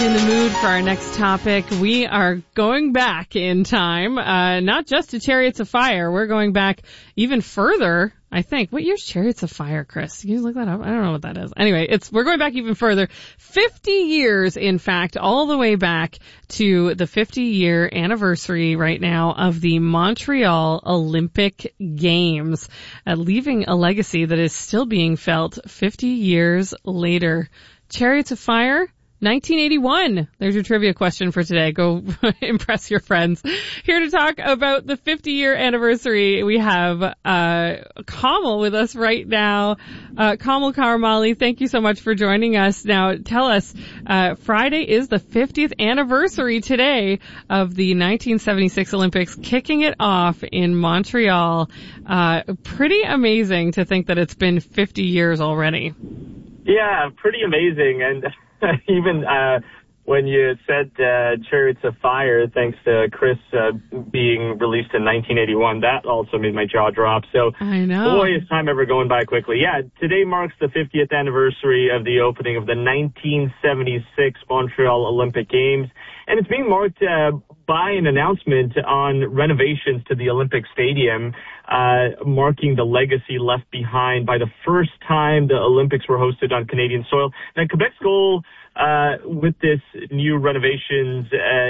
In the mood for our next topic, we are going back in time, not just to Chariots of Fire. We're going back even further, I think. What year's Chariots of Fire, Chris? Can you look that up? I don't know what that is. Anyway, we're going back even further. 50 years, in fact, all the way back to the 50-year anniversary right now of the Montreal Olympic Games, leaving a legacy that is still being felt 50 years later. Chariots of Fire, 1981. There's your trivia question for today. Go impress your friends. Here to talk about the 50-year anniversary, we have Kamal with us right now. Kamal Karamali, thank you so much for joining us. Now, tell us, Friday is the 50th anniversary today of the 1976 Olympics, kicking it off in Montreal. Pretty amazing to think that it's been 50 years already. Yeah, pretty amazing. And even when you said Chariots of Fire, thanks to Chris being released in 1981, that also made my jaw drop. So, I know. Boy, is time ever going by quickly. Yeah, today marks the 50th anniversary of the opening of the 1976 Montreal Olympic Games, and it's being marked by an announcement on renovations to the Olympic Stadium, marking the legacy left behind by the first time the Olympics were hosted on Canadian soil. Now, Quebec's goal with this new renovations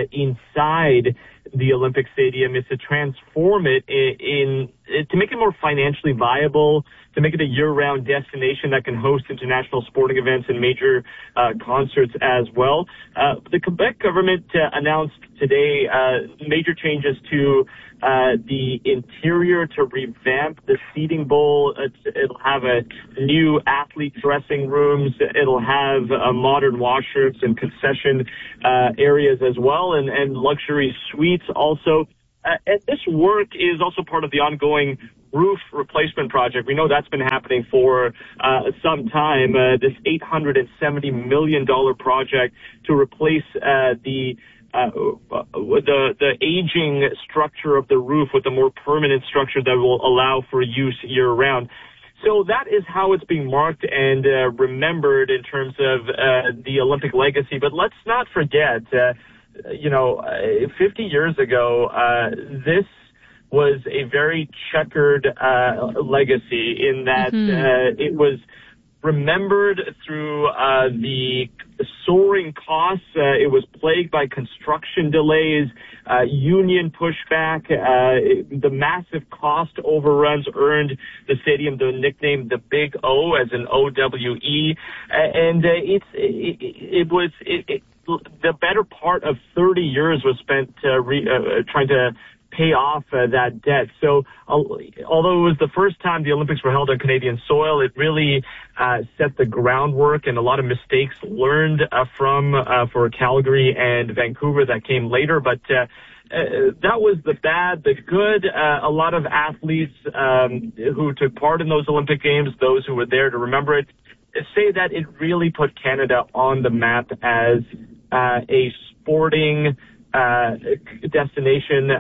inside the Olympic Stadium is to transform it to make it more financially viable, to make it a year-round destination that can host international sporting events and major concerts as well. The Quebec government announced today major changes to the interior to revamp the seating bowl. It'll have a new athlete dressing rooms. It'll have modern washrooms and concession areas as well, and luxury suites also. And this work is also part of the ongoing roof replacement project. We know that's been happening for some time. This $870 million project to replace the aging structure of the roof with a more permanent structure that will allow for use year-round. So that is how it's being marked and remembered in terms of the Olympic legacy. But let's not forget, 50 years ago, this was a very checkered legacy in that it was remembered through the soaring costs. It was plagued by construction delays, union pushback. The massive cost overruns earned the stadium the nickname the Big O, as in OWE. And the better part of 30 years was spent trying to pay off that debt. So although it was the first time the Olympics were held on Canadian soil, it really set the groundwork, and a lot of mistakes learned for Calgary and Vancouver that came later. But that was the bad. The good, a lot of athletes who took part in those Olympic Games, those who were there to remember it, say that it really put Canada on the map as a sporting destination,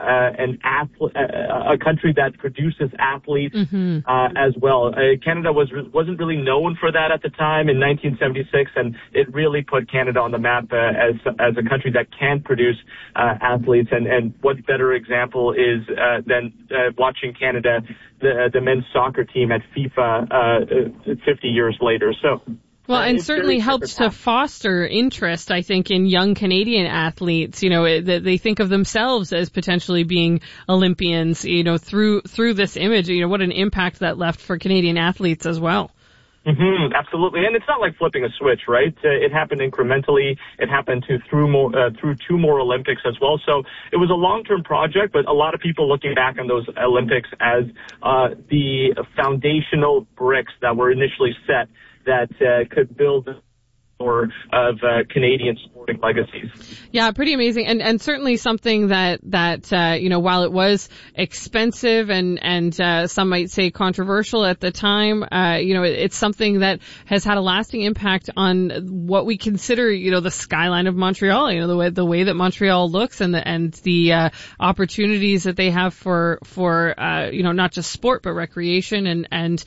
a country that produces athletes as well. Canada wasn't really known for that at the time in 1976, and it really put Canada on the map as a country that can produce athletes. And what better example is than watching Canada, the men's soccer team at FIFA 50 years later. So. Well, and certainly helps to foster interest, I think, in young Canadian athletes. They think of themselves as potentially being Olympians, through this image. What an impact that left for Canadian athletes as well. Absolutely. And it's not like flipping a switch, right? It happened incrementally. It happened through two more Olympics as well. So it was a long-term project, but a lot of people looking back on those Olympics as the foundational bricks that were initially set that could build more of Canadian sporting legacies. Yeah, pretty amazing, and certainly something that while it was expensive and some might say controversial at the time, it's something that has had a lasting impact on what we consider the skyline of Montreal. The way that Montreal looks and the opportunities that they have for not just sport but recreation and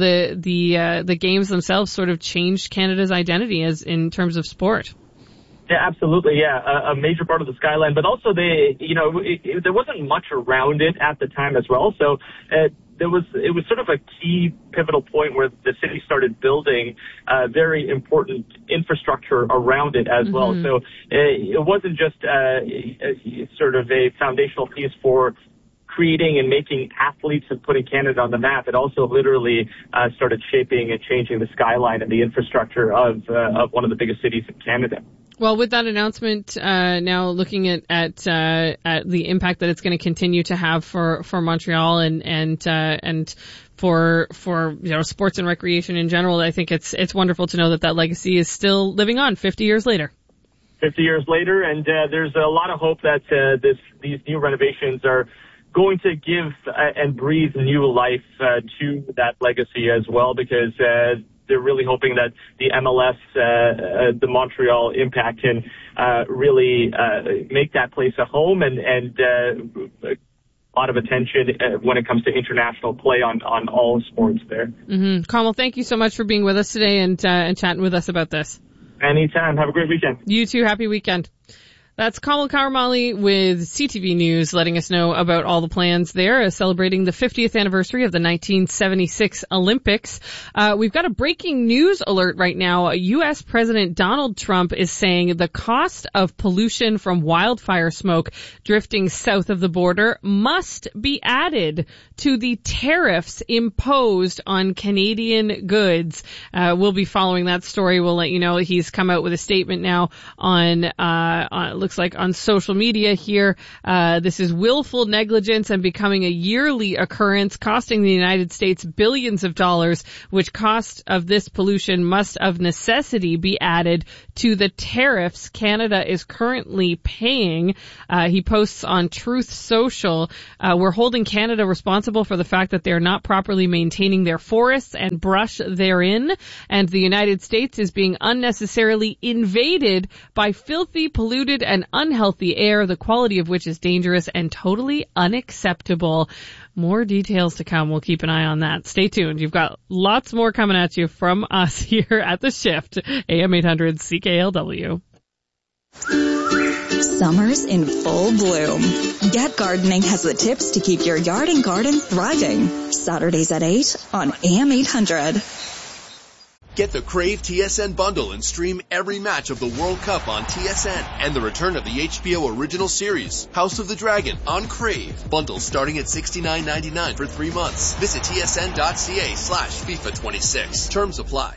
the games themselves sort of changed Canada's identity as in terms of sport. Yeah, absolutely. Yeah, a major part of the skyline, but also there wasn't much around it at the time as well. So it was sort of a key pivotal point where the city started building very important infrastructure around it as well. So it wasn't just sort of a foundational piece for creating and making athletes and putting Canada on the map. It also literally started shaping and changing the skyline and the infrastructure of one of the biggest cities in Canada. Well, with that announcement, now looking at the impact that it's going to continue to have for Montreal and for sports and recreation in general, I think it's wonderful to know that legacy is still living on 50 years later. 50 years later, and there's a lot of hope that these new renovations are going to give and breathe new life to that legacy as well, because they're really hoping that the MLS, the Montreal Impact, can really make that place a home and a lot of attention when it comes to international play on all sports there. Kamal, thank you so much for being with us today and chatting with us about this. Anytime. Have a great weekend. You too. Happy weekend. That's Kamal Karamali with CTV News letting us know about all the plans there, celebrating the 50th anniversary of the 1976 Olympics. We've got a breaking news alert right now. U.S. President Donald Trump is saying the cost of pollution from wildfire smoke drifting south of the border must be added to the tariffs imposed on Canadian goods. We'll be following that story. We'll let you know. He's come out with a statement now on looks like on social media here. This is willful negligence and becoming a yearly occurrence, costing the United States billions of dollars, which cost of this pollution must of necessity be added to the tariffs Canada is currently paying. He posts on Truth Social, we're holding Canada responsible for the fact that they're not properly maintaining their forests and brush therein, and the United States is being unnecessarily invaded by filthy, polluted, and unhealthy air, the quality of which is dangerous and totally unacceptable. More details to come. We'll keep an eye on that. Stay tuned. You've got lots more coming at you from us here at The Shift, AM 800 CKLW. Summer's in full bloom. Get Gardening has the tips to keep your yard and garden thriving. Saturdays at 8 on AM 800. Get the Crave TSN bundle and stream every match of the World Cup on TSN and the return of the HBO original series, House of the Dragon, on Crave. Bundles starting at $69.99 for 3 months. Visit tsn.ca/FIFA26. Terms apply.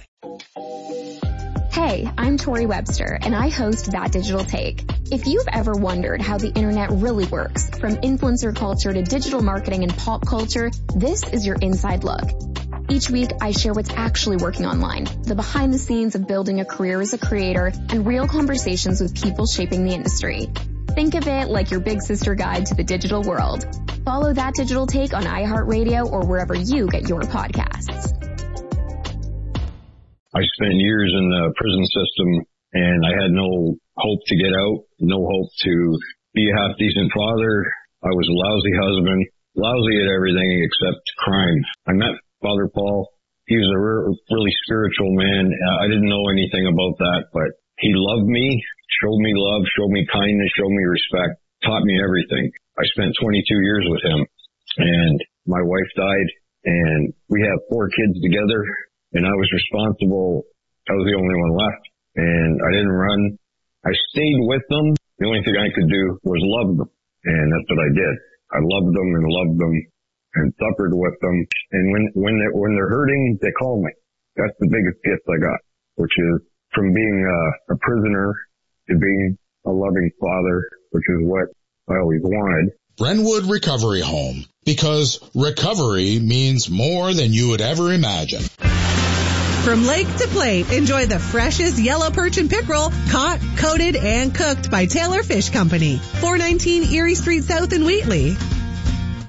Hey, I'm Tori Webster, and I host That Digital Take. If you've ever wondered how the internet really works, from influencer culture to digital marketing and pop culture, this is your inside look. Each week, I share what's actually working online, the behind the scenes of building a career as a creator, and real conversations with people shaping the industry. Think of it like your big sister guide to the digital world. Follow That Digital Take on iHeartRadio or wherever you get your podcasts. I spent years in the prison system, and I had no hope to get out, no hope to be a half-decent father. I was a lousy husband, lousy at everything except crime. I met Father Paul. He was a really spiritual man. I didn't know anything about that, but he loved me, showed me love, showed me kindness, showed me respect, taught me everything. I spent 22 years with him, and my wife died, and we have 4 kids together, and I was responsible. I was the only one left, and I didn't run. I stayed with them. The only thing I could do was love them, and that's what I did. I loved them and suffered with them. And when they're hurting, they call me. That's the biggest gift I got, which is from being a prisoner to being a loving father, which is what I always wanted. Brentwood Recovery Home, because recovery means more than you would ever imagine. From lake to plate, enjoy the freshest yellow perch and pickerel, caught, coated, and cooked by Taylor Fish Company. 419 Erie Street South in Wheatley.